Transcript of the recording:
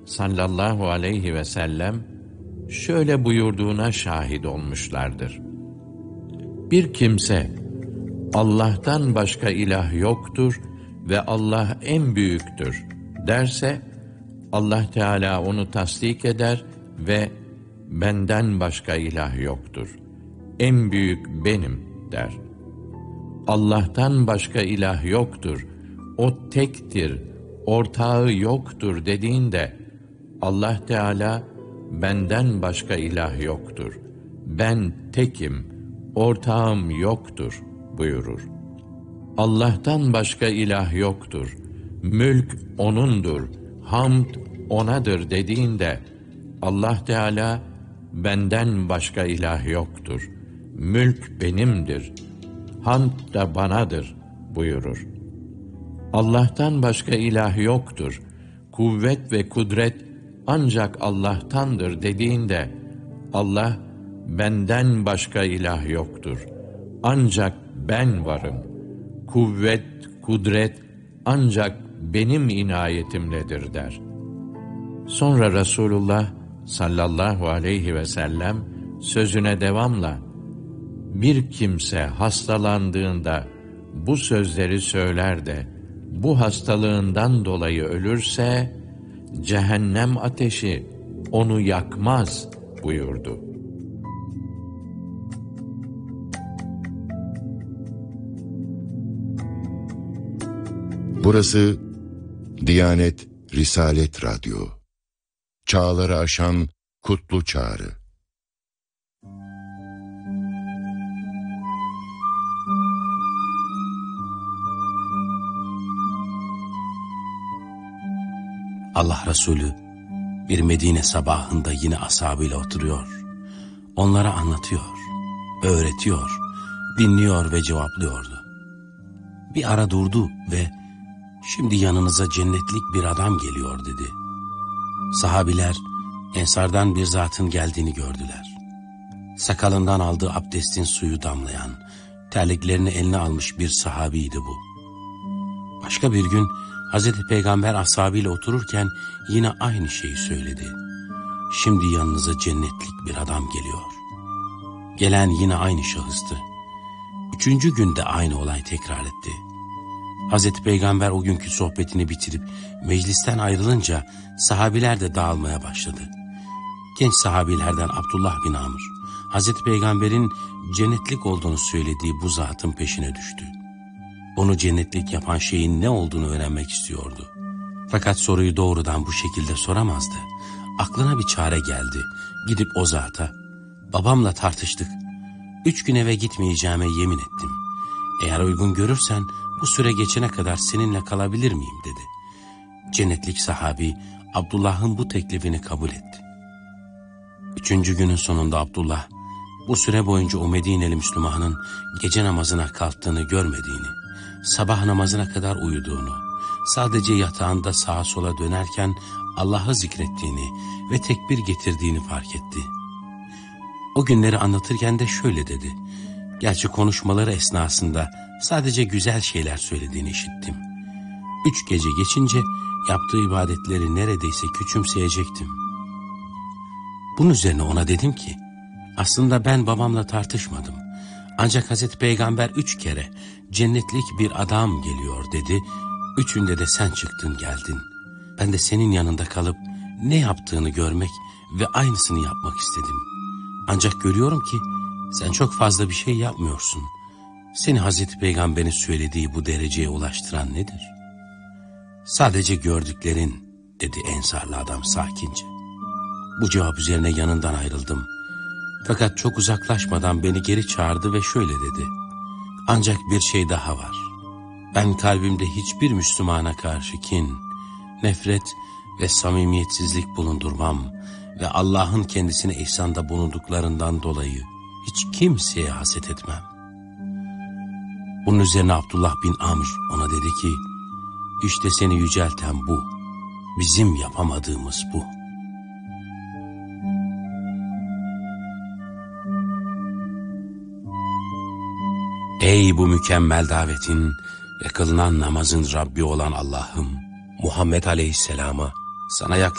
sallallahu aleyhi ve sellem şöyle buyurduğuna şahit olmuşlardır. Bir kimse Allah'tan başka ilah yoktur ve Allah en büyüktür derse, Allah Teala onu tasdik eder ve benden başka ilah yoktur, en büyük benim der. Allah'tan başka ilah yoktur, o tektir, ortağı yoktur dediğinde, Allah Teala benden başka ilah yoktur, ben tekim, ortağım yoktur buyurur. Allah'tan başka ilah yoktur, mülk O'nundur, hamd O'nadır dediğinde, Allah Teala benden başka ilah yoktur, mülk benimdir, hamd da banadır buyurur. Allah'tan başka ilah yoktur, kuvvet ve kudret ancak Allah'tandır dediğinde, Allah benden başka ilah yoktur, ancak ben varım, kuvvet, kudret ancak benim inayetimledir der. Sonra Resulullah sallallahu aleyhi ve sellem sözüne devamla, bir kimse hastalandığında bu sözleri söyler de bu hastalığından dolayı ölürse, cehennem ateşi onu yakmaz buyurdu. Burası Diyanet Risalet Radyo. Çağları aşan kutlu çağrı. Allah Resulü bir Medine sabahında yine ashabıyla oturuyor. Onlara anlatıyor, öğretiyor, dinliyor ve cevaplıyordu. Bir ara durdu ve "Şimdi yanınıza cennetlik bir adam geliyor" dedi. Sahabiler Ensardan bir zatın geldiğini gördüler. Sakalından aldığı abdestin suyu damlayan, terliklerini eline almış bir sahabiydi bu. Başka bir gün Hazreti Peygamber ashabıyla otururken yine aynı şeyi söyledi. "Şimdi yanınıza cennetlik bir adam geliyor." Gelen yine aynı şahıstı. Üçüncü günde aynı olay tekrar etti. Hazreti Peygamber o günkü sohbetini bitirip meclisten ayrılınca sahabiler de dağılmaya başladı. Genç sahabilerden Abdullah bin Amr, Hazreti Peygamber'in cennetlik olduğunu söylediği bu zatın peşine düştü. Onu cennetlik yapan şeyin ne olduğunu öğrenmek istiyordu. Fakat soruyu doğrudan bu şekilde soramazdı. Aklına bir çare geldi. Gidip o zata, "Babamla tartıştık. 3 gün eve gitmeyeceğime yemin ettim. Eğer uygun görürsen bu süre geçene kadar seninle kalabilir miyim?" dedi. Cennetlik sahabi Abdullah'ın bu teklifini kabul etti. 3. günün sonunda Abdullah, bu süre boyunca o Medineli Müslümanın gece namazına kalktığını görmediğini, sabah namazına kadar uyuduğunu, sadece yatağında sağa sola dönerken Allah'ı zikrettiğini ve tekbir getirdiğini fark etti. O günleri anlatırken de şöyle dedi: "Gerçi konuşmaları esnasında sadece güzel şeyler söylediğini işittim. 3 gece geçince yaptığı ibadetleri neredeyse küçümseyecektim." Bunun üzerine ona dedim ki, "Aslında ben babamla tartışmadım. Ancak Hazreti Peygamber 3 kere cennetlik bir adam geliyor dedi. 3'ünde de sen çıktın geldin. Ben de senin yanında kalıp ne yaptığını görmek ve aynısını yapmak istedim. Ancak görüyorum ki sen çok fazla bir şey yapmıyorsun. Seni Hazreti Peygamber'in söylediği bu dereceye ulaştıran nedir?" "Sadece gördüklerin," dedi ensarlı adam sakince. Bu cevap üzerine yanından ayrıldım. Fakat çok uzaklaşmadan beni geri çağırdı ve şöyle dedi: "Ancak bir şey daha var. Ben kalbimde hiçbir Müslümana karşı kin, nefret ve samimiyetsizlik bulundurmam ve Allah'ın kendisine ihsanda bulunduklarından dolayı hiç kimseye haset etmem." Bunun üzerine Abdullah bin Amr ona dedi ki, "İşte seni yücelten bu, bizim yapamadığımız bu." Ey bu mükemmel davetin ve kılınan namazın Rabbi olan Allah'ım, Muhammed Aleyhisselam'a sana yaklaşık